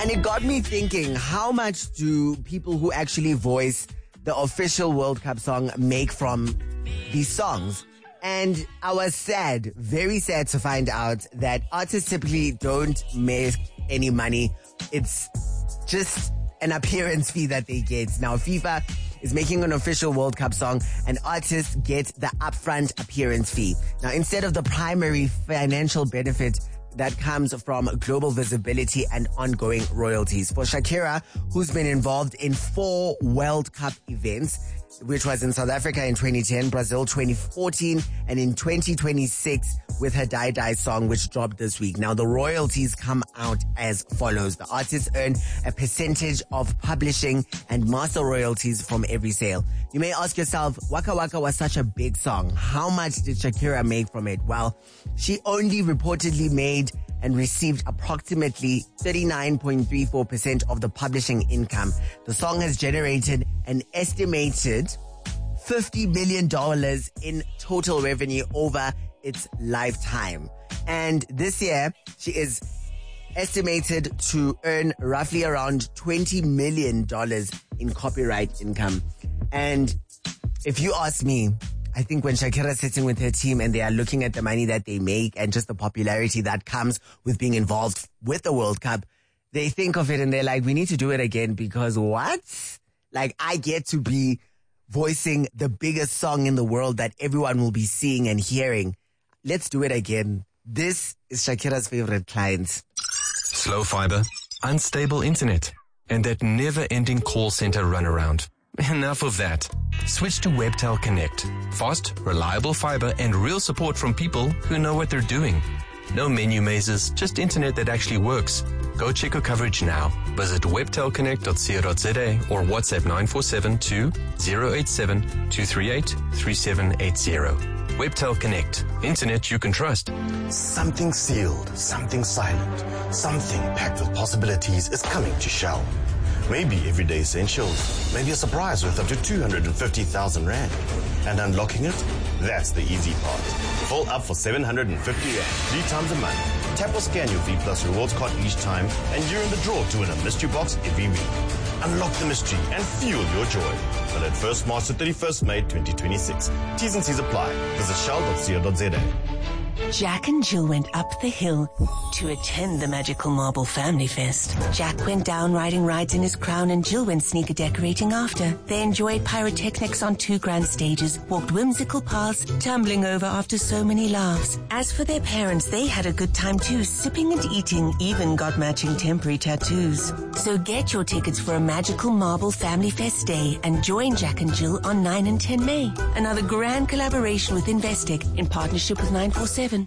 And it got me thinking, how much do people who actually voice the official World Cup song make from these songs? And I was sad, very sad to find out that artists typically don't make any money. It's just an appearance fee that they get. Now, FIFA is making an official World Cup song and artists get the upfront appearance fee. Now, instead of the primary financial benefit that comes from global visibility and ongoing royalties. For Shakira, who's been involved in 4 World Cup events, which was in South Africa in 2010, Brazil 2014, and in 2026 with her Die Die song, which dropped this week. Now, the royalties come out as follows. The artists earn a percentage of publishing and master royalties from every sale. You may ask yourself, Waka Waka was such a big song. How much did Shakira make from it? Well, she only reportedly made and received approximately 39.34% of the publishing income. The song has generated an estimated $50 million in total revenue over its lifetime. And this year, she is estimated to earn roughly around $20 million in copyright income. And if you ask me, I think when Shakira's sitting with her team and they are looking at the money that they make and just the popularity that comes with being involved with the World Cup, they think of it and they're like, we need to do it again because what? Like, I get to be voicing the biggest song in the world that everyone will be seeing and hearing. Let's do it again. This is Shakira's favorite client. Slow fiber, unstable internet, and that never-ending call center runaround. Enough of that. Switch to Webtel Connect. Fast, reliable fiber, and real support from people who know what they're doing. No menu mazes, just internet that actually works. Go check your coverage now. Visit webtelconnect.co.za or WhatsApp 947-207-238-3780. Webtel Connect. Internet you can trust. Something sealed, something silent, something packed with possibilities is coming to Shell. Maybe everyday essentials, maybe a surprise worth up to 250,000 Rand. And unlocking it? That's the easy part. Full up for 750 Rand, 3 times a month. Tap or scan your V Plus rewards card each time, and you're in the draw to win a mystery box every week. Unlock the mystery and fuel your joy. But at 1st March to 31st May 2026. T's and C's apply. Visit shell.co.za. Jack and Jill went up the hill to attend the magical Marble Family Fest. Jack went down riding rides in his crown and Jill went sneaker decorating after. They enjoyed pyrotechnics on 2 grand stages, walked whimsical paths, tumbling over after so many laughs. As for their parents, they had a good time too, sipping and eating, even got matching temporary tattoos. So get your tickets for a magical Marble Family Fest day and join Jack and Jill on 9 and 10 May. Another grand collaboration with Investec in partnership with 947.